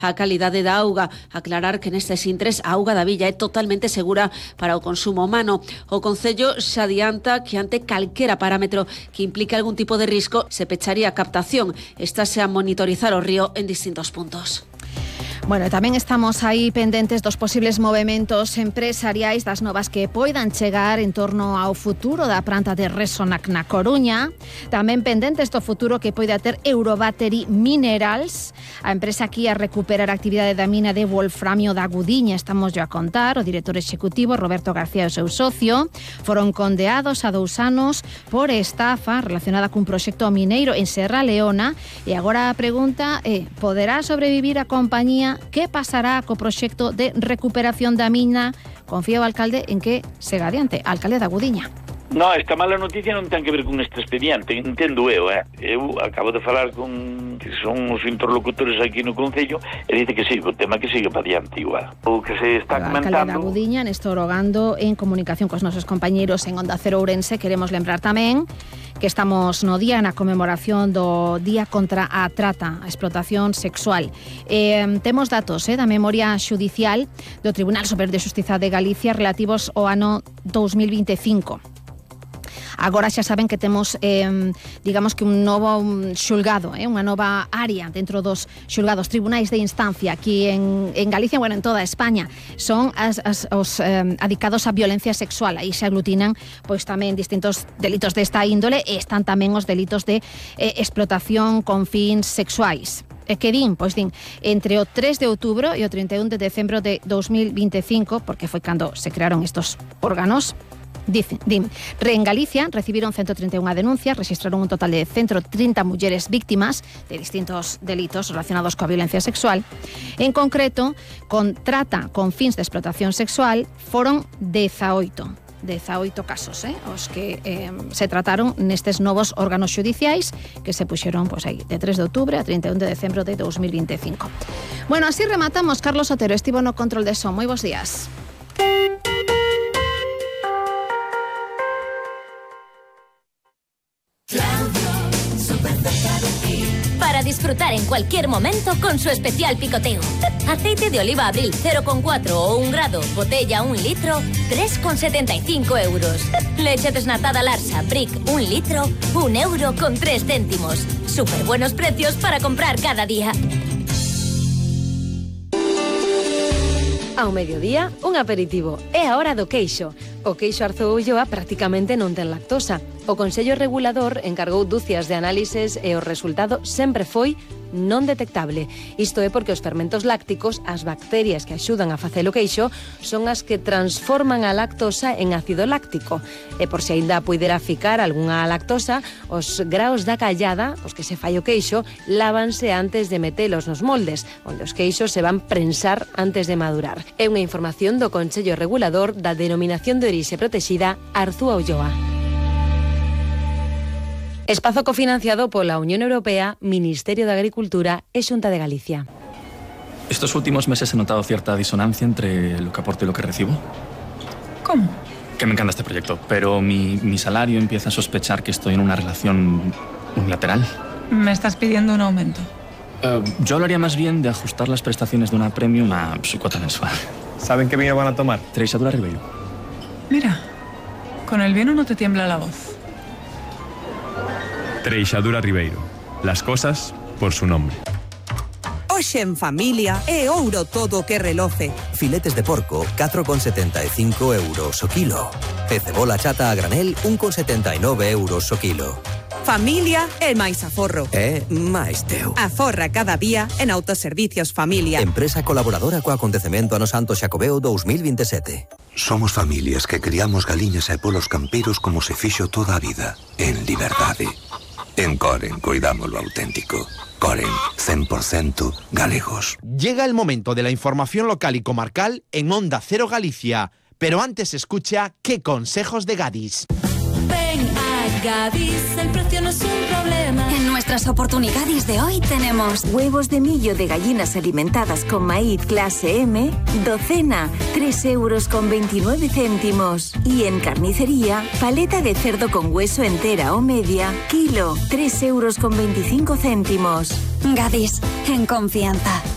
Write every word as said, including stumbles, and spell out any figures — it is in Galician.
a calidade da auga. Aclarar que nestes intres a auga da villa é totalmente segura para o consumo humano. O Concello xa adianta que ante calquera parámetro que implique algún tipo de risco se pecharía a captación. Estase a monitorizar o río en distintos puntos. Bueno, tamén estamos aí pendentes dos posibles movementos empresariais das novas que poidan chegar en torno ao futuro da planta de Resonac na Coruña. Tamén pendentes do futuro que poida ter Eurobattery Minerals, a empresa aquí a recuperar a actividade da mina de wolframio da Gudiña. Estamos yo a contar, o director executivo Roberto García e o seu socio foron condeados a dous anos por estafa relacionada cun proxecto mineiro en Serra Leona, e agora a pregunta é: poderá sobrevivir a compañía? Que pasará co proxecto de recuperación da mina? Confía o alcalde en que siga adiante. Alcalde da Gudiña. No, esta mala noticia non ten que ver con este expediente, entendo eu, eh? Eu acabo de falar con que son os interlocutores aquí no Concello e dice que sí, o tema que sigue para diante igual. O que se está o comentando... Alcalde da Gudiña, Néstor Ogando, en comunicación cos nosos compañeiros en Onda Cero Ourense, queremos lembrar tamén que estamos no día na conmemoración do Día contra a Trata, a explotación sexual. Eh, temos datos eh, da memoria xudicial do Tribunal Superior de Xustiza de Galicia relativos ao ano dous mil vinte e cinco. Agora xa saben que temos, eh, digamos que un novo xulgado, eh, unha nova área dentro dos xulgados, tribunais de instancia aquí en, en Galicia, bueno, en toda España. Son as, as, os eh, adicados á violencia sexual. Aí se aglutinan pois tamén distintos delitos desta índole, e están tamén os delitos de eh, explotación con fins sexuais. E que din? Pois din, entre o tres de outubro e o trinta e un de decembro de dous mil vinte e cinco, porque foi cando se crearon estos órganos, Dicen, din, en Galicia recibiron ciento treinta e unha denuncias, registraron un total de ciento trinta mulleres víctimas de distintos delitos relacionados coa violencia sexual. En concreto, con trata con fins de explotación sexual foron dezaoito casos, eh, os que eh, se trataron nestes novos órganos xudiciais que se puxeron pois, aí, de tres de outubro a trinta e un de decembro de dous mil vinte e cinco. Bueno, así rematamos. Carlos Otero estivo no control de son. Moi bons días. Para disfrutar en cualquier momento con su especial picoteo. Aceite de oliva Abril cero coma cuatro o un grado, botella un litro, tres coma setenta y cinco euros. Leche desnatada Larsa, Brick, un litro, un euro con tres céntimos. Súper buenos precios para comprar cada día. Ao mediodía, un aperitivo. É a hora do queixo. O queixo Arzou Ulloa prácticamente non ten lactosa. O Consello Regulador encargou dúcias de análises e o resultado sempre foi non detectable. Isto é porque os fermentos lácticos, as bacterias que axudan a facer o queixo, son as que transforman a lactosa en ácido láctico. E por se ainda puidera ficar algunha lactosa, os graos da callada, os que se fai o queixo, lávanse antes de metelos nos moldes, onde os queixos se van prensar antes de madurar. É unha información do Consello Regulador da Denominación de Orixe Protexida Arzúa Ulloa. Espazo cofinanciado pola Unión Europea, Ministerio de Agricultura e Xunta de Galicia. Estos últimos meses he notado cierta disonancia entre lo que aporto y lo que recibo. ¿Cómo? Que me encanta este proyecto, pero mi, mi salario empieza a sospechar que estoy en una relación unilateral. ¿Me estás pidiendo un aumento? Uh, yo hablaría más bien de ajustar las prestaciones de una premium a su cuota mensual. ¿Saben qué vino van a tomar? Treixadura Ribeiro. Mira, con el vino no te tiembla la voz. Treixadura Ribeiro. Las cosas por su nombre. Hoxe en familia é ouro todo o que reloce. Filetes de porco, catro coma setenta e cinco euros o kilo. E cebola chata a granel, un coma setenta e nove euros o kilo. Familia é máis aforro. É máis teu. Aforra cada día en Autoservicios Familia. Empresa colaboradora co acontecemento Ano Santo Xacobeo dous mil vinte e sete. Somos familias que criamos galiñas e polos campeiros como se fixo toda a vida, en liberdade. En Coren cuidamos lo auténtico. Coren, cien por ciento galegos. Llega el momento de la información local y comarcal en Onda Cero Galicia. Pero antes escucha qué consejos de Gadis. Ven a Gadis, el precio no es un problema. En nuestras oportunidades de hoy tenemos huevos de millo de gallinas alimentadas con maíz clase M, docena, tres euros con veintinueve céntimos. Y en carnicería, paleta de cerdo con hueso entera o media, kilo, tres euros con veinticinco céntimos. Gadis, en confianza.